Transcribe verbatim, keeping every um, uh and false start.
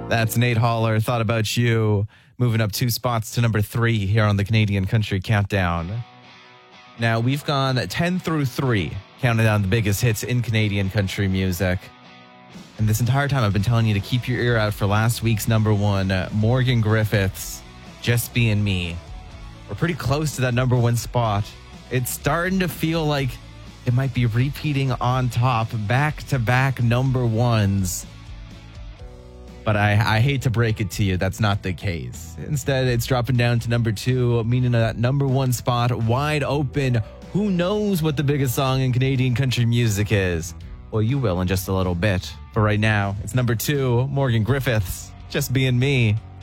That's Nate Holler, Thought About You, moving up two spots to number three here on the Canadian Country Countdown. Now, we've gone ten through three, counting down the biggest hits in Canadian country music. And this entire time, I've been telling you to keep your ear out for last week's number one, uh, Morgan Griffiths, Just Being Me. We're pretty close to that number one spot. It's starting to feel like it might be repeating on top, back-to-back number ones. But I, I hate to break it to you, that's not the case. Instead, it's dropping down to number two, meaning that number one spot wide open. Who knows what the biggest song in Canadian country music is? Well, you will in just a little bit. But right now, it's number two, Morgan Griffiths, Just Being Me.